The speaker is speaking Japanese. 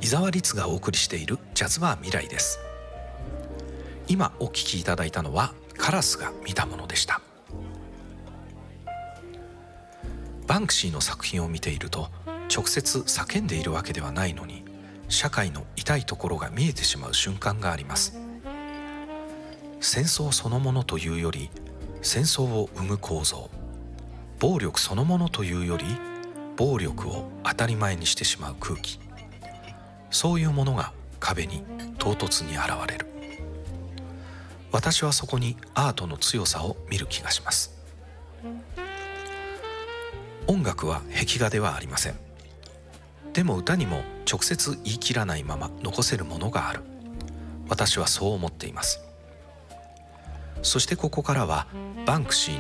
伊沢律がお送りしているジャズバー未来です。今お聴きいただいたのはカラスが見たものでした。バンクシーの作品を見ていると、直接叫んでいるわけではないのに社会の痛いところが見えてしまう瞬間があります。戦争そのものというより戦争を生む構造、暴力そのものというより暴力を当たり前にしてしまう空気、そういうものが壁に唐突に現れる。私はそこにアートの強さを見る気がします。音楽は壁画ではありません。でも歌にも直接言い切らないまま残せるものがある。私はそう思っています。そしてここからはバンクシー